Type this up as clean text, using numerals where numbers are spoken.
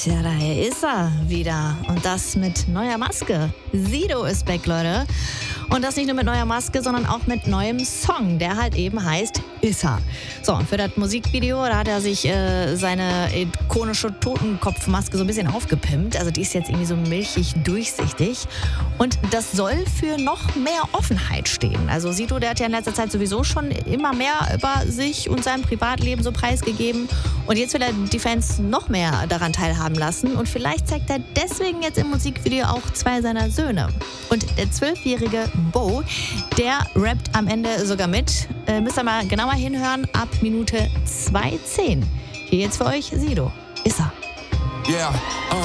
Tja, da ist er wieder. Und das mit neuer Maske. Sido ist back, Leute. Und das nicht nur mit neuer Maske, sondern auch mit neuem Song, der halt eben heißt Issa. So, und für das Musikvideo, da hat er sich seine ikonische Totenkopfmaske so ein bisschen aufgepimpt. Also die ist jetzt irgendwie so milchig durchsichtig. Und das soll für noch mehr Offenheit stehen. Also Sido, der hat ja in letzter Zeit sowieso schon immer mehr über sich und sein Privatleben so preisgegeben. Und jetzt will er die Fans noch mehr daran teilhaben lassen. Und vielleicht zeigt er deswegen jetzt im Musikvideo auch 2 seiner Söhne. Und der 12-jährige Bo, der rappt am Ende sogar mit. Müsst ihr mal genauer hinhören, ab Minute 2:10. Hier jetzt für euch Sido. Issa. Yeah.